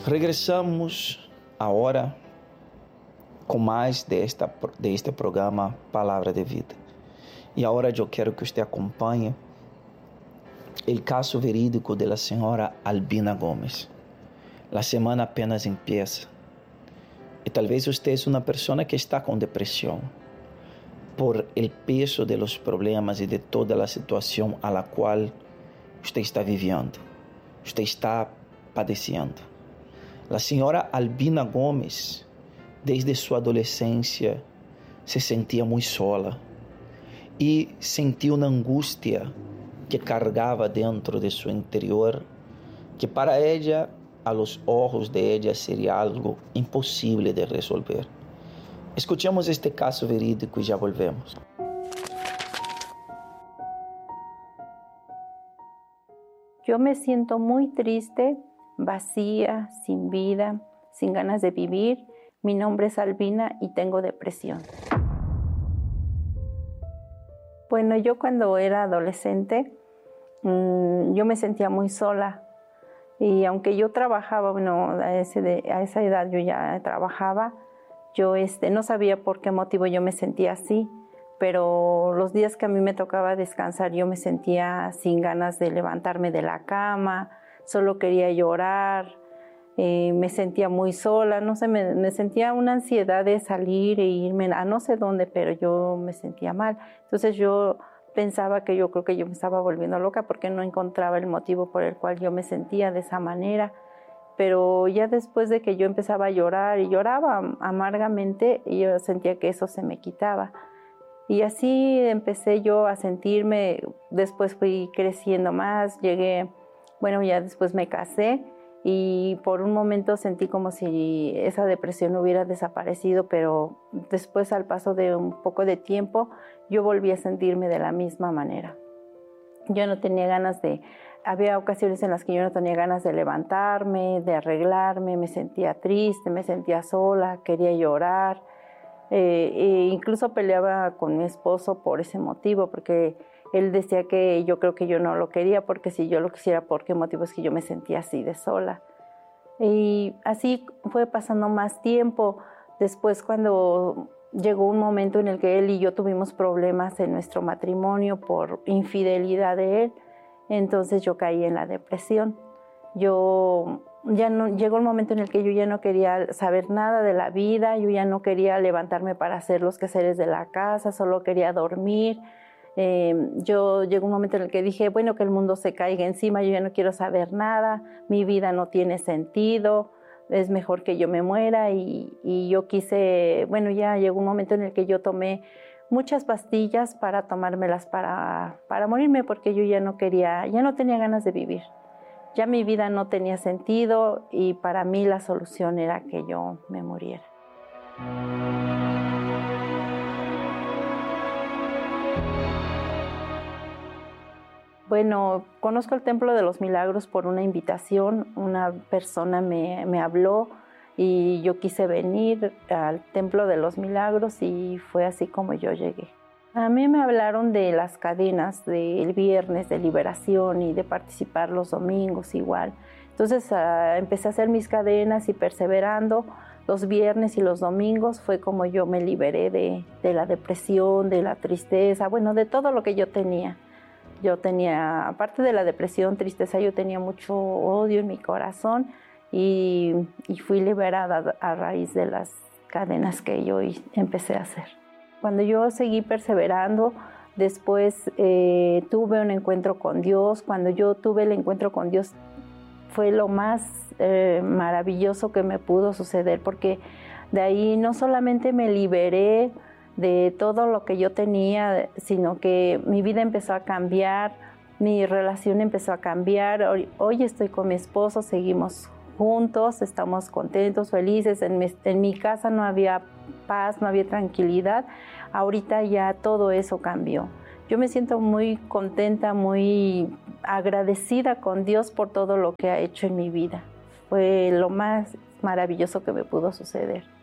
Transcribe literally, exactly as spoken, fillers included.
Regresamos agora com mais de, esta, de este programa Palavra de Vida. E agora eu quero que você acompanhe o caso verídico da senhora Albina Gomes. A semana apenas empieza. E talvez você é uma pessoa que está com depressão por el peso de los problemas e de toda a situação a la qual você está vivendo, você está padecendo. A senhora Albina Gomes, desde sua adolescência, se sentia muito sola e sentia uma angústia que cargava dentro de seu interior, que para ela, a los ojos de ella, seria algo impossível de resolver. Escuchemos este caso verídico e já volvemos. Yo me siento muy triste, vacía, sin vida, sin ganas de vivir. Mi nombre es Albina y tengo depresión. Bueno, yo cuando era adolescente, mmm, yo me sentía muy sola. Y aunque yo trabajaba, bueno, a, ese de, a esa edad yo ya trabajaba, yo este, no sabía por qué motivo yo me sentía así, pero los días que a mí me tocaba descansar yo me sentía sin ganas de levantarme de la cama, solo quería llorar, eh, me sentía muy sola, no sé, me, me sentía una ansiedad de salir e irme a no sé dónde, pero yo me sentía mal. Entonces yo pensaba que yo creo que yo me estaba volviendo loca porque no encontraba el motivo por el cual yo me sentía de esa manera. Pero ya después de que yo empezaba a llorar y lloraba amargamente, yo sentía que eso se me quitaba. Y así empecé yo a sentirme, después fui creciendo más, llegué, bueno, ya después me casé y por un momento sentí como si esa depresión hubiera desaparecido, pero después al paso de un poco de tiempo yo volví a sentirme de la misma manera. Yo no tenía ganas de, había ocasiones en las que yo no tenía ganas de levantarme, de arreglarme, me sentía triste, me sentía sola, quería llorar, eh, e incluso peleaba con mi esposo por ese motivo, porque él decía que yo creo que yo no lo quería, porque si yo lo quisiera, ¿por qué motivo es que yo me sentía así de sola? Y así fue pasando más tiempo. Después, cuando llegó un momento en el que él y yo tuvimos problemas en nuestro matrimonio por infidelidad de él, entonces yo caí en la depresión. Yo ya no, llegó el momento en el que yo ya no quería saber nada de la vida, yo ya no quería levantarme para hacer los quehaceres de la casa, solo quería dormir. Eh, yo llegó un momento en el que dije, bueno, que el mundo se caiga encima, yo ya no quiero saber nada, mi vida no tiene sentido, es mejor que yo me muera. Y, y yo quise, bueno, ya llegó un momento en el que yo tomé muchas pastillas para tomármelas para, para morirme, porque yo ya no quería, ya no tenía ganas de vivir. Ya mi vida no tenía sentido y para mí la solución era que yo me muriera. Bueno, conozco el Templo de los Milagros por una invitación. Una persona me, me habló y yo quise venir al Templo de los Milagros y fue así como yo llegué. A mí me hablaron de las cadenas del viernes de liberación y de participar los domingos igual. Entonces uh, empecé a hacer mis cadenas y perseverando los viernes y los domingos fue como yo me liberé de, de la depresión, de la tristeza, bueno, de todo lo que yo tenía. Yo tenía, aparte de la depresión, tristeza, yo tenía mucho odio en mi corazón y, y fui liberada a raíz de las cadenas que yo empecé a hacer. Cuando yo seguí perseverando, después eh, tuve un encuentro con Dios. Cuando yo tuve el encuentro con Dios fue lo más eh, maravilloso que me pudo suceder, porque de ahí no solamente me liberé de todo lo que yo tenía, sino que mi vida empezó a cambiar, mi relación empezó a cambiar. Hoy, hoy estoy con mi esposo, seguimos juntos, estamos contentos, felices. En mi, en mi casa no había paz, no había tranquilidad. Ahorita ya todo eso cambió. Yo me siento muy contenta, muy agradecida con Dios por todo lo que ha hecho en mi vida. Fue lo más maravilloso que me pudo suceder.